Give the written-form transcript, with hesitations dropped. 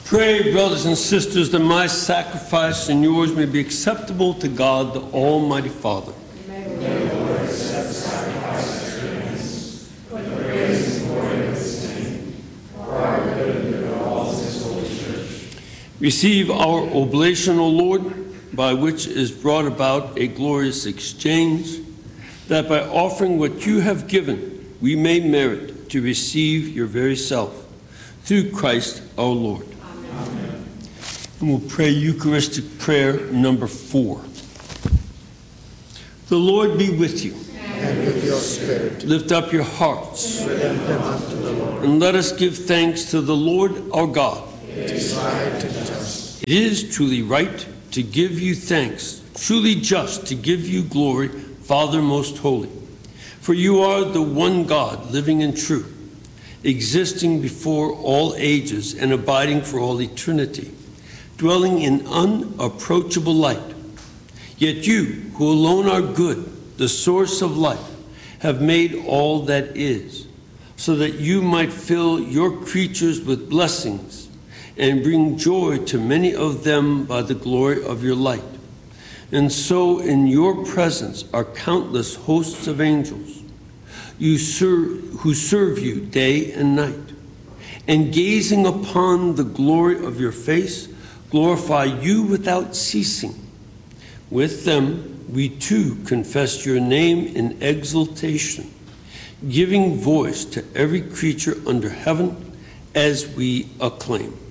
Pray, brothers and sisters, that my sacrifice and yours may be acceptable to God, the Almighty Father. May the Lord accept the sacrifice of your hands, for the praise and glory of his name, for our good and the good of all his holy church. Receive our oblation, O Lord, by which is brought about a glorious exchange, that by offering what you have given, we may merit to receive your very self, through Christ our Lord. Amen. And we'll pray Eucharistic prayer number 4. The Lord be with you. And with your spirit. Lift up your hearts. Lift them up to the Lord. And let us give thanks to the Lord our God. It is right and just. It is truly right to give you thanks, truly just to give you glory, Father most holy. For you are the one God, living and true, existing before all ages and abiding for all eternity, dwelling in unapproachable light. Yet you, who alone are good, the source of life, have made all that is, so that you might fill your creatures with blessings and bring joy to many of them by the glory of your light. And so in your presence are countless hosts of angels, who serve you day and night, and gazing upon the glory of your face, glorify you without ceasing. With them, we too confess your name in exultation, giving voice to every creature under heaven as we acclaim.